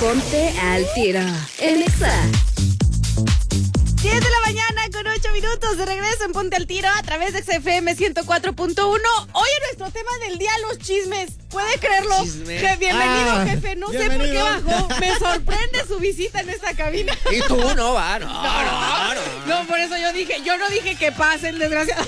Ponte al tiro en Exa. 10 de la mañana con 8 minutos de regreso en Ponte al Tiro a través de XFM 104.1. Hoy nuestro tema del día, los chismes. ¿Puede creerlo? Bienvenido, jefe. No sé por qué bajó. Me sorprende su visita en esta cabina. Y tú no, va. No, por eso yo no dije que pasen, desgraciado.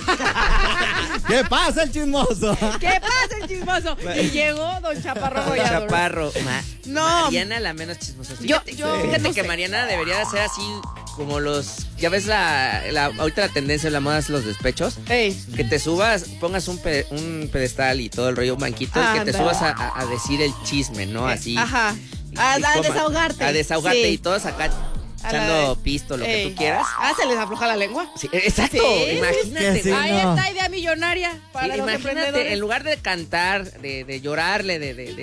¿Qué pasa el chismoso? ¿Qué pasa el chismoso? Y llegó don Chaparro Arrollador. Chaparro. No. Mariana, la menos chismosa. Fíjate no que sé. Mariana debería de ser así como los... Ya ves ahorita la tendencia, la moda es los despechos. Ey. Que te subas, pongas un pedestal y todo el rollo, un banquito, y que te subas a decir el chisme, ¿no? Así. Ajá. A desahogarte. A desahogarte Sí. y todos acá echando pisto, lo que tú quieras. Se les afloja la lengua. Sí, exacto. Sí. Imagínate. Sí, Ahí no. está idea millonaria para los Imagínate, emprendedores. en lugar de cantar, de llorarle,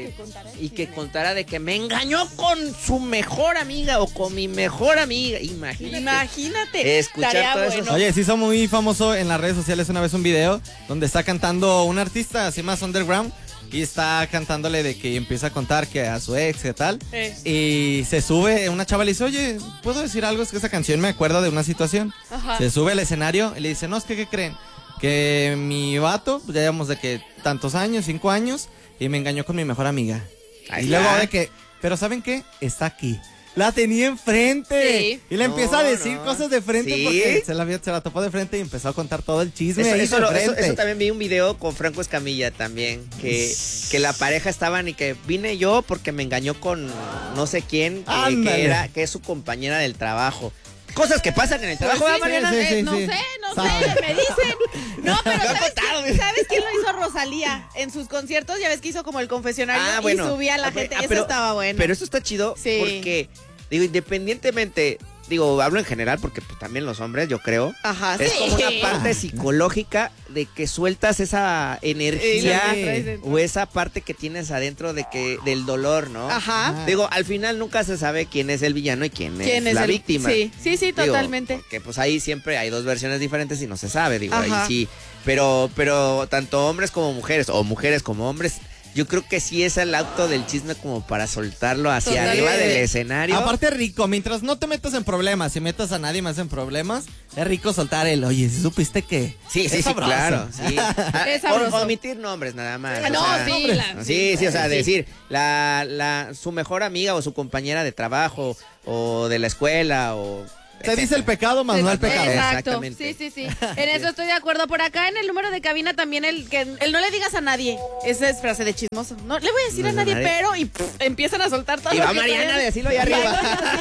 y que contara de que me engañó con su mejor amiga o con mi mejor amiga. Imagínate. Escuchar Estaría todo eso. bueno. Oye, se hizo muy famoso en las redes sociales una vez un video donde está cantando un artista así más underground y está cantándole de que empieza a contar que a su ex y tal. Y se sube, una chava le dice, oye, ¿puedo decir algo? Es que esa canción me acuerda de una situación. Ajá. Se sube al escenario y le dice, no, es que ¿qué creen? Que mi vato, pues ya llevamos de que tantos años, 5 años, y me engañó con mi mejor amiga. Ahí Y luego está. de que, pero ¿saben qué? Está aquí. La tenía enfrente. Sí. Y le empieza a decir cosas de frente ¿Sí? porque se la topó de frente y empezó a contar todo el chisme ahí Eso de frente. también vi un video con Franco Escamilla también, que la pareja estaban y que vine yo porque me engañó con no sé quién, Ándale. que es su compañera del trabajo. Cosas que pasan en el trabajo, Pues ¿verdad, sí, Mariana? sí, no sí. sé, Sabe. me dicen. No, pero Me han ¿sabes, contado, ¿sabes quién lo hizo? Rosalía. En sus conciertos, ya ves que hizo como el confesionario y subía a la gente. Eso estaba bueno. Pero eso está chido Sí. porque, digo, independientemente, hablo en general porque pues, también los hombres, yo creo. Ajá, Es sí. como una parte psicológica de que sueltas esa energía que traes dentro. o esa parte que tienes adentro del dolor, ¿no? Ajá. Digo, al final nunca se sabe quién es el villano y quién es la víctima. Sí, Digo, totalmente. Porque pues ahí siempre hay dos versiones diferentes y no se sabe, digo, Ajá. ahí sí. Pero tanto hombres como mujeres, o mujeres como hombres, yo creo que sí es el acto del chisme como para soltarlo hacia Totalmente. arriba del escenario. Aparte rico, mientras no te metas en problemas, si metas a nadie más en problemas, es rico soltar el, oye, ¿sí supiste que? Sí, Es sí, sabroso. claro. Sí. Es sabroso. Omitir nombres nada más. Ah, no, o sea, sí, sí, o sea, sí. decir, su mejor amiga o su compañera de trabajo o de la escuela o... Te dice el pecado, más no el pecado. Exacto. Exactamente. Sí. En eso estoy de acuerdo. Por acá en el número de cabina también el no le digas a nadie. Esa es frase de chismoso. No le voy a decir No a es nadie, nadie. pero empiezan a soltar todo. Y lo va que Mariana traen. a decirlo ahí arriba.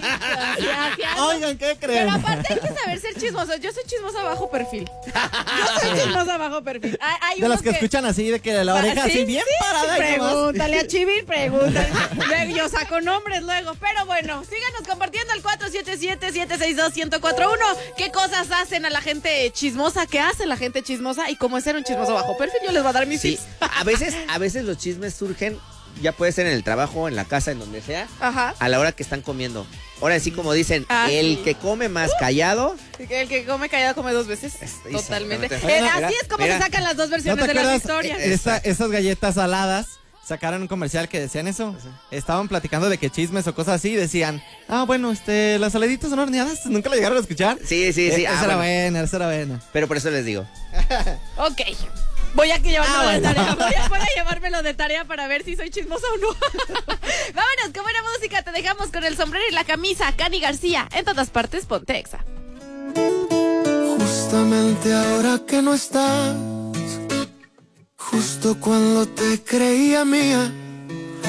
Oigan, ¿qué creen? Pero aparte hay que saber ser chismoso. Yo soy chismosa bajo perfil. Yo soy chismosa bajo perfil. Hay De unos las que escuchan así, de que la oreja así bien parada. y nomás. Pregúntale a Chivir, pregúntale. Luego yo saco nombres luego. Pero bueno, síganos compartiendo al 477-762-1041. ¿Qué cosas hacen a la gente chismosa? ¿Qué hace la gente chismosa? ¿Y cómo es ser un chismoso bajo perfil? Yo les voy a dar mis Sí, tips. a veces los chismes surgen, ya puede ser en el trabajo, en la casa, en donde sea, Ajá. a la hora que están comiendo. Ahora sí, como dicen, Sí. que come más callado. El que come callado come dos veces. Totalmente. Exactamente. Así es como Mira. se sacan las dos ¿No versiones te de las acuerdas? historias. Esas galletas saladas sacaron un comercial que decían eso. Estaban platicando de que chismes o cosas así y decían, bueno, las saladitas son horneadas. ¿Nunca la llegaron a escuchar? Sí. Esa era bueno. buena. Pero por eso les digo. Ok. Voy a llevármelo de tarea. Voy a llevármelo de tarea para ver si soy chismosa o no. Vámonos, con buena música. Te dejamos con el sombrero y la camisa. Cani García. En todas partes, ponte Exa. Justamente ahora que no estás, justo cuando te creía mía,